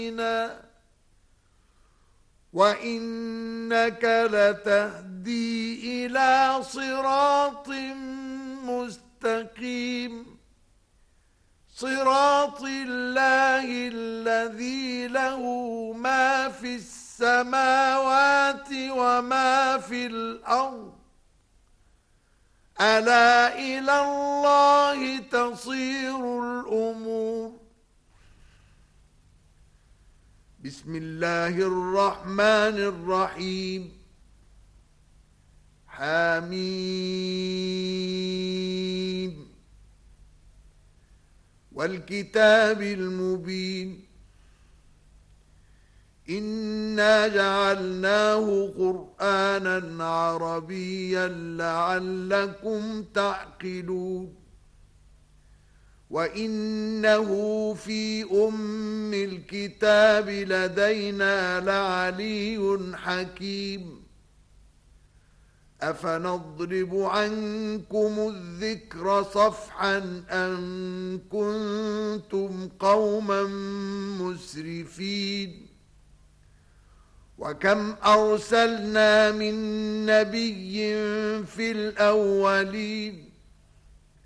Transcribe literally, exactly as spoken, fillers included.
وإنك لتهدي إلى صراط مستقيم صراط الله الذي له ما في السماوات وما في الأرض ألا إلى الله تصير الأمور. بسم الله الرحمن الرحيم. حميم والكتاب المبين إنا جعلناه قرآنا عربيا لعلكم تعقلون وإنه في أم الكتاب لدينا لعلي حكيم أفنضرب عنكم الذكر صفحا أن كنتم قوما مسرفين وكم أرسلنا من نبي في الأولين